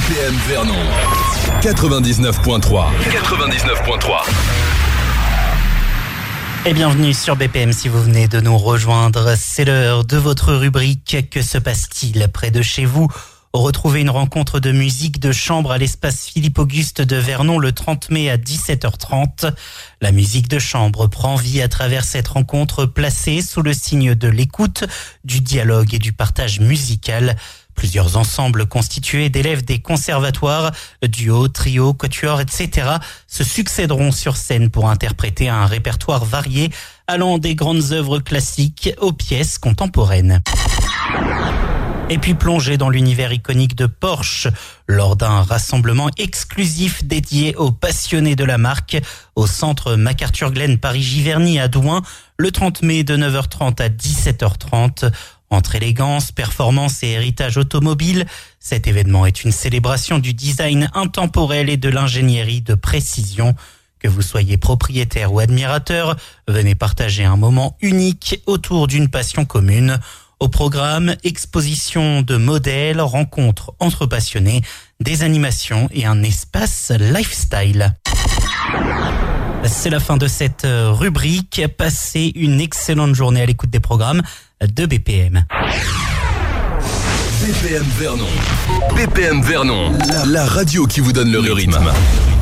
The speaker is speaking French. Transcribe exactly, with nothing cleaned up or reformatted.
P M Vernon quatre-vingt-dix-neuf point trois. quatre-vingt-dix-neuf point trois. Et bienvenue sur B P M si vous venez de nous rejoindre. C'est l'heure de votre rubrique. Que se passe-t-il près de chez vous ? Retrouvez une rencontre de musique de chambre à l'espace Philippe-Auguste de Vernon le trente mai à dix-sept heures trente. La musique de chambre prend vie à travers cette rencontre placée sous le signe de l'écoute, du dialogue et du partage musical. Plusieurs ensembles constitués d'élèves des conservatoires, duos, trios, quatuors, et cetera se succéderont sur scène pour interpréter un répertoire varié allant des grandes œuvres classiques aux pièces contemporaines. Et puis plonger dans l'univers iconique de Porsche lors d'un rassemblement exclusif dédié aux passionnés de la marque au centre MacArthur-Glen Paris-Giverny à Douin le trente mai de neuf heures trente à dix-sept heures trente. Entre élégance, performance et héritage automobile, cet événement est une célébration du design intemporel et de l'ingénierie de précision. Que vous soyez propriétaire ou admirateur, venez partager un moment unique autour d'une passion commune. Au programme, exposition de modèles, rencontres entre passionnés, des animations et un espace lifestyle. C'est la fin de cette rubrique. Passez une excellente journée à l'écoute des programmes de B P M. B P M Vernon. B P M Vernon, la, la radio qui vous donne le, le rythme. rythme.